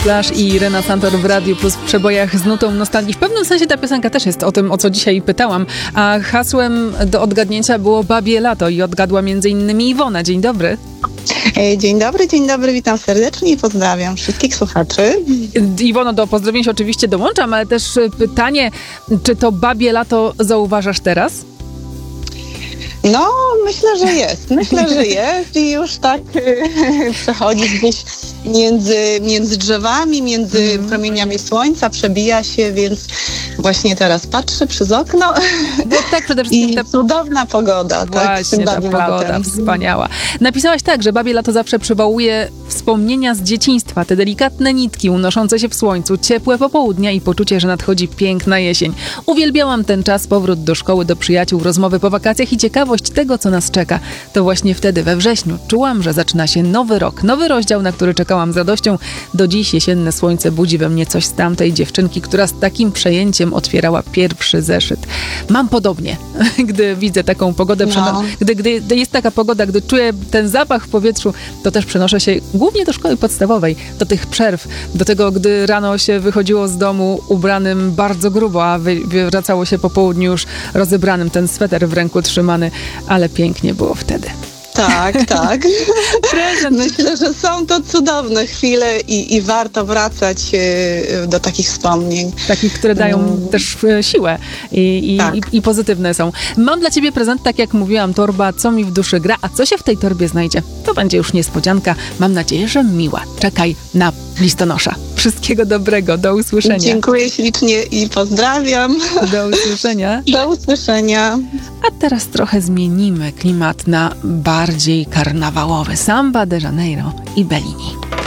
Flash i Irena Santor w Radiu Plus w przebojach z nutą nostalgii. W pewnym sensie ta piosenka też jest o tym, o co dzisiaj pytałam, a hasłem do odgadnięcia było Babie Lato i odgadła m.in. Iwona. Dzień dobry. Dzień dobry, witam serdecznie i pozdrawiam wszystkich słuchaczy. Iwono, do pozdrowień się oczywiście dołączam, ale też pytanie, czy to Babie Lato zauważasz teraz? No, myślę, że jest i już tak przechodzi gdzieś między drzewami, między promieniami słońca, przebija się, więc właśnie teraz patrzę przez okno. No tak, przede wszystkim i cudowna pogoda. Właśnie, ta pogoda wspaniała. Napisałaś tak, że Babie Lato zawsze przywołuje wspomnienia z dzieciństwa, te delikatne nitki unoszące się w słońcu, ciepłe popołudnia i poczucie, że nadchodzi piękna jesień. Uwielbiałam ten czas, powrót do szkoły, do przyjaciół, rozmowy po wakacjach i ciekawość tego, co nas czeka. To właśnie wtedy, we wrześniu, czułam, że zaczyna się nowy rok, nowy rozdział, na który czekałam z radością. Do dziś jesienne słońce budzi we mnie coś z tamtej dziewczynki, która z takim przejęciem otwierała pierwszy zeszyt. Mam podobnie, gdy widzę taką pogodę, gdy jest taka pogoda, gdy czuję ten zapach w powietrzu, to też przenoszę się głównie do szkoły podstawowej, do tych przerw, do tego, gdy rano się wychodziło z domu ubranym bardzo grubo, a wracało się po południu już rozebranym, ten sweter w ręku trzymany, ale pięknie było wtedy. Tak. Myślę, że są to cudowne chwile i warto wracać do takich wspomnień. Takich, które dają też siłę i pozytywne są. Mam dla ciebie prezent, tak jak mówiłam, torba Co mi w duszy gra, a co się w tej torbie znajdzie? To będzie już niespodzianka. Mam nadzieję, że miła. Czekaj na listonosza. Wszystkiego dobrego. Do usłyszenia. Dziękuję ślicznie i pozdrawiam. Do usłyszenia. Do usłyszenia. A teraz trochę zmienimy klimat na bardziej karnawałowy. Samba de Janeiro i Bellini.